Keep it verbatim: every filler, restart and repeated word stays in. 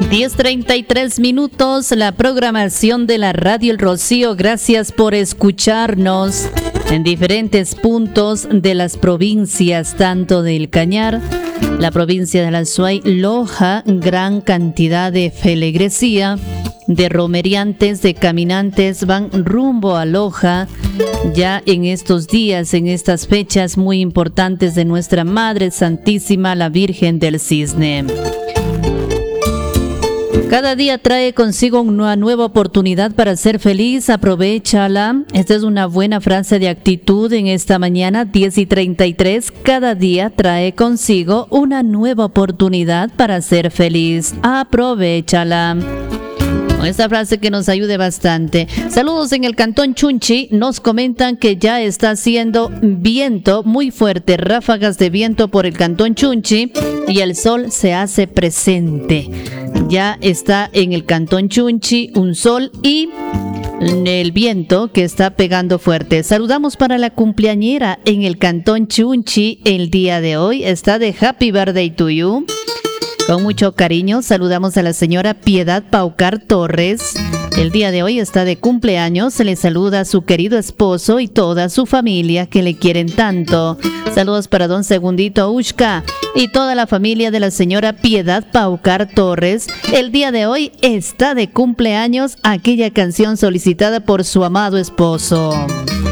diez treinta y tres minutos, la programación de la Radio El Rocío. Gracias por escucharnos en diferentes puntos de las provincias, tanto del Cañar, la provincia de Azuay, Loja, gran cantidad de feligresía, de romeriantes, de caminantes van rumbo a Loja ya en estos días, en estas fechas muy importantes de nuestra Madre Santísima, la Virgen del Cisne. Cada día trae consigo una nueva oportunidad para ser feliz, aprovéchala. Esta es una buena frase de actitud en esta mañana, diez y treinta y tres. Cada día trae consigo una nueva oportunidad para ser feliz, aprovéchala. Esta frase que nos ayude bastante. Saludos en el Cantón Chunchi. Nos comentan que ya está haciendo viento muy fuerte, ráfagas de viento por el Cantón Chunchi y el sol se hace presente. Ya está en el Cantón Chunchi un sol y el viento que está pegando fuerte. Saludamos para la cumpleañera en el Cantón Chunchi el día de hoy. Está de Happy Birthday to you. Con mucho cariño saludamos a la señora Piedad Paucar Torres. El día de hoy está de cumpleaños. Se le saluda a su querido esposo y toda su familia que le quieren tanto. Saludos para don Segundito Ushka y toda la familia de la señora Piedad Paucar Torres. El día de hoy está de cumpleaños aquella canción solicitada por su amado esposo.